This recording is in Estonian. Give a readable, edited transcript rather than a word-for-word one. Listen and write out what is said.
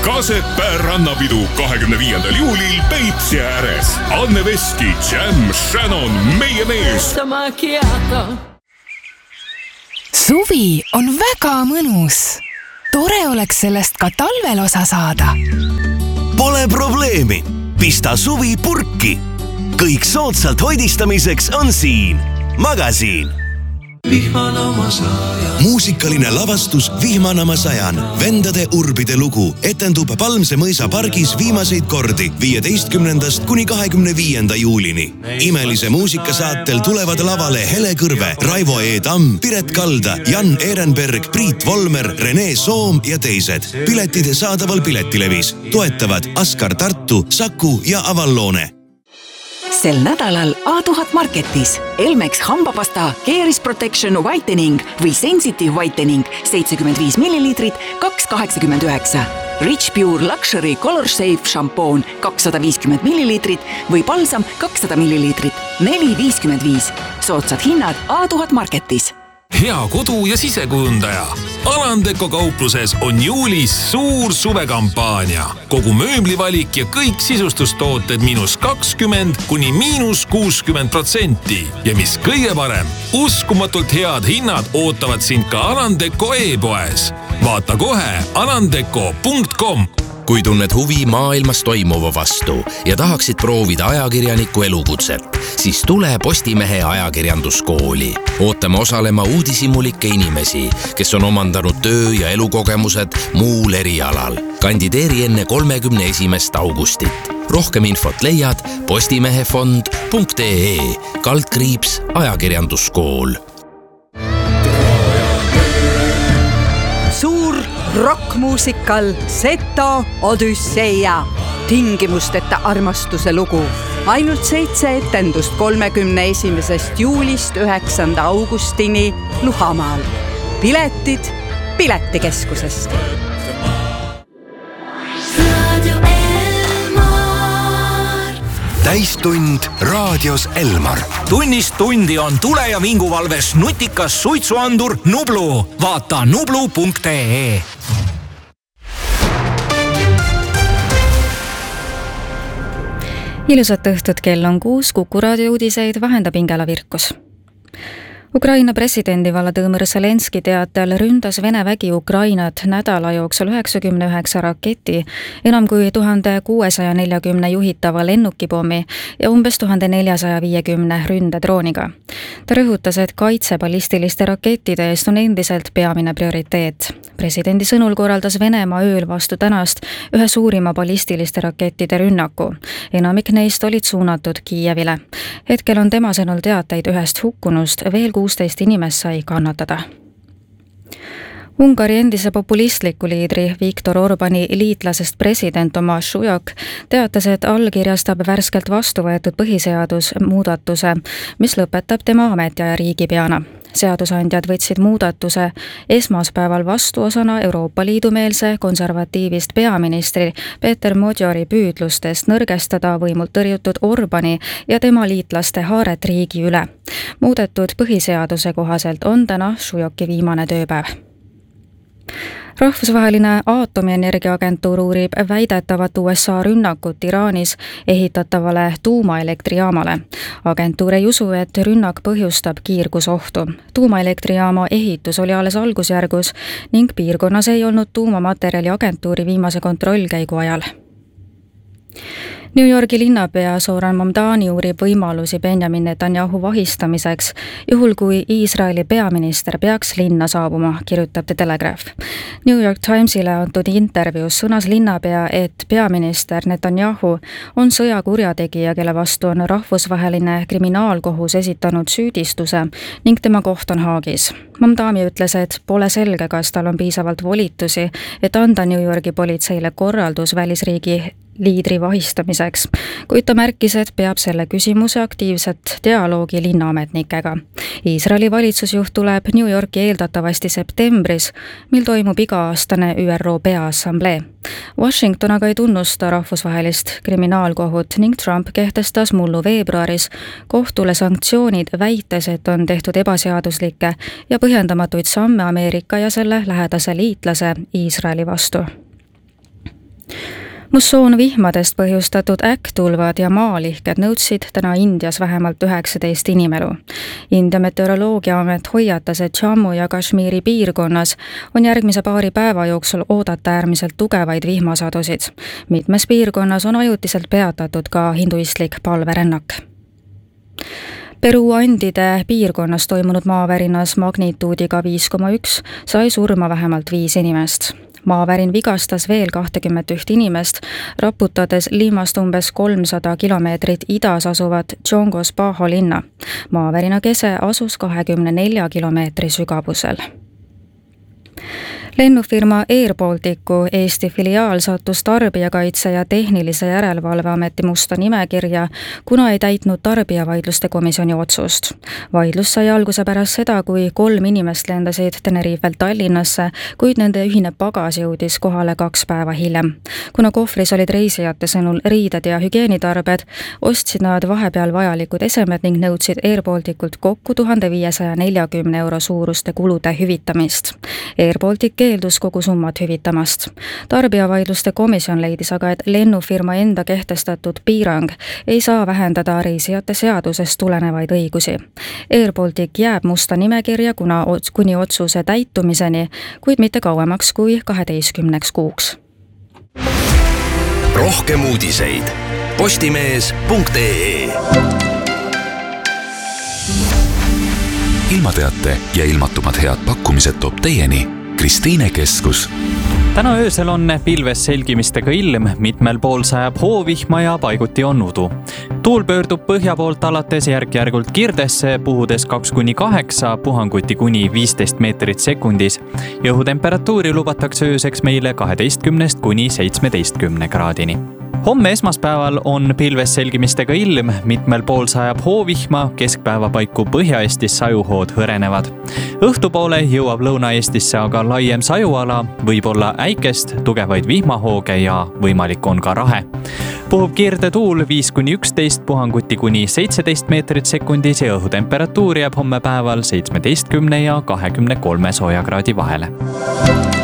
Kasepää rannapidu 25. juulil Peipsi ääres. Anne Veski, Jam, Shannon, meie mees. Suvi on väga mõnus. Tore oleks sellest ka talvel osa saada. Pole probleemi. Pista suvi purki. Kõik soodsalt hoidistamiseks on siin. Magasiin. Muusikaline lavastus Vihmanama sajan. Vendade urbide lugu etendub Palmse mõisa pargis viimaseid kordi 15. kuni 25. juulini. Imelise muusikasaatel tulevad lavale Hele Kõrve, Raivo E. Tamm, Piret Kalda, Jan Ehrenberg, Priit Volmer, Rene Soom ja teised. Piletid saadaval Piletilevis. Toetavad Askar Tartu, Saku ja Avalloone. Sel nädalal A1000 Marketis Elmex hambapasta Caris Protection Whitening või Sensitive Whitening 75 ml 2,89. Rich Pure Luxury Color Safe šampoon 250 ml või balsam 200 ml 4,55. Soodsad hinnad A1000 Marketis. Hea kodu- ja sisekujundaja. Alandeko kaupluses on juulis suur suvekampaania. Kogu mööblivalik ja kõik sisustustooted -20 kuni -60%. Ja mis kõige parem, uskumatult head hinnad ootavad sind ka Alandeko e-poes. Vaata kohe alandeko.com. Kui tunned huvi maailmas toimuva vastu ja tahaksid proovida ajakirjaniku elukutset, siis tule Postimehe ajakirjanduskooli. Ootame osalema uudishimulike inimesi, kes on omandanud töö- ja elukogemused muul erialal. Kandideeri enne 31. augustit. Rohkem infot leiad postimehefond.ee/ajakirjanduskool. Rockmuusikal Seto Odüsseia. Tingimusteta armastuse lugu. Ainult 7 etendust 31. juulist 9. augustini Luhamaal. Piletid Piletikeskusest. Täistund raadios Elmar. Tunnist tundi on tule- ja vinguvalves nutikas suitsuandur Nublu. Vaata nublu.ee. Ilusat õhtut, kell on 6, Kuku raadio uudiseid vahendab Ingela Virkus. Ukraina presidendi Volodõmõr Zelenski teatel ründas Vene vägi Ukrainat nädala jooksul 99 raketi, enam kui 1640 juhitava lennukipommi ja umbes 1450 ründedrooniga. Ta rõhutas, et kaitse ballistiliste rakettide eest on endiselt peamine prioriteet. Presidendi sõnul korraldas Venemaa ööl vastu tänast ühe suurima ballistiliste rakettide rünnaku. Enamik neist olid suunatud Kiievile. Hetkel on tema sõnul teateid ühest hukkunust, veel 16 inimest sai kannatada. Ungari endise populistliku liidri Viktor Orbani liitlasest president Tomaš Ujok teatas, et allkirjastab värskelt vastu võetud põhiseadusmuudatuse, mis lõpetab tema ametiaja riigipeana. Seadusandjad võtsid muudatuse esmaspäeval vastu osana Euroopa Liidu meelse konservatiivist peaministri Peeter Modjori püüdlustest nõrgestada võimult tõrjutud Orbani ja tema liitlaste haaret riigi üle. Muudetud põhiseaduse kohaselt on täna Šujoki viimane tööpäev. Rahvusvaheline aatomienergiaagentuur uurib väidetavat USA rünnakut Iraanis ehitatavale tuumaelektrijaamale. Agentuur ei usu, et rünnak põhjustab kiirgusohtu. Tuumaelektrijaama ehitus oli alles algusjärgus ning piirkonnas ei olnud tuumamaterjali agentuuri viimase kontrollkäigu ajal. New Yorgi linnapea Zoran Mamdani uurib võimalusi Benjamin Netanyahu vahistamiseks, juhul kui Iisraeli peaminister peaks linna saabuma, kirjutab The Telegraph. New York Timesile antud intervjuus sõnas linnapea, et peaminister Netanyahu on sõjakurjategija, kelle vastu on rahvusvaheline kriminaalkohus esitanud süüdistuse ning tema koht on Haagis. Mamdani ütles, et pole selge, kas tal on piisavalt volitusi, et anda New Yorgi politseile korraldus välisriigi liidri vahistamiseks, kuid ta märkis, et peab selle küsimuse aktiivset dialoogi linnaametnikega. Iisraeli valitsusjuht tuleb New Yorki eeldatavasti septembris, mil toimub iga-aastane ÜRO Peaassamblee. Washington aga ei tunnusta rahvusvahelist kriminaalkohut ning Trump kehtestas mullu veebruaris kohtule sanktsioonid, väites, et on tehtud ebaseaduslikke ja põhjendamatuid samme Ameerika ja selle lähedase liitlase Iisraeli vastu. Mussoonvihmadest põhjustatud äkktulvad ja maalihked nõudsid täna Indias vähemalt 19 inimelu. India meteoroloogiaamet hoiatas, et Jammu ja Kashmiri piirkonnas on järgmise paari päeva jooksul oodata äärmiselt tugevaid vihmasadusid. Mitmes piirkonnas on ajutiselt peatatud ka hinduistlik palverännak. Peru Andide piirkonnas toimunud maavärinas magnituudiga 5,1 sai surma vähemalt 5 inimest. Maavärin vigastas veel 21 inimest, raputades Limast umbes 300 kilomeetrit idas asuvat Chongos Bajo linna. Maavärina kese asus 24 kilomeetri sügavusel. Lennufirma Air Balticu Eesti filiaal sattus Tarbijakaitse ja Tehnilise Järelevalveameti musta nimekirja, kuna ei täitnud tarbijavaidluste komisjoni otsust. Vaidlus sai alguse pärast seda, kui 3 inimest lendasid Tenerifelt Tallinnasse, kuid nende ühine pagas jõudis kohale 2 päeva hiljem. Kuna kohvris olid reisijate sõnul riided ja hügieenitarbed, ostsid nad vahepeal vajalikud esemed ning nõudsid Air Balticult kokku 1540 € suuruste kulude hüvitamist. Air Baltic keeldus kogu summat hüvitamast. Tarbijavaidluste komisjon leidis aga, et lennufirma enda kehtestatud piirang ei saa vähendada reisijate seadusest tulenevaid õigusi. Air Baltic jääb musta nimekirja kuni otsuse täitumiseni, kuid mitte kauemaks kui 12 kuuks. Rohkem uudiseid postimees.ee. Ilmateate ja ilmatumad head pakkumised toob teieni Kristiine Keskus. Täna öösel on pilves selgimistega ilm, mitmel pool sajab hoovihma ja paiguti on udu. Tuul pöördub põhja poolt alates järk-järgult kirdesse, puhudes 2-8, puhanguti kuni 15 meetrit sekundis. Õhutemperatuuri lubatakse ööseks meile 12 kuni 17 kraadini. Homme esmaspäeval on pilves selgimistega ilm, mitmel pool sajab hoovihma, keskpäeva paiku Põhja-Eestis sajuhood hõrenevad. Õhtupoole jõuab Lõuna-Eestisse aga laiem sajuala, võib olla äikest, tugevaid vihmahooge ja võimalik on ka rahe. Puhub kirde tuul 5-11, puhanguti kuni 17 meetrit sekundis ja õhutemperatuur jääb homme päeval 17 ja 23 soojakraadi vahele.